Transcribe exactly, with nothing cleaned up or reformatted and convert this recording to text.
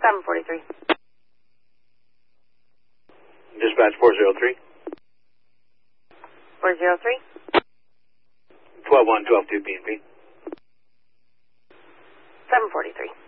seven forty-three. Dispatch four zero three. four zero three. twelve one, twelve two, P and P. seven forty-three.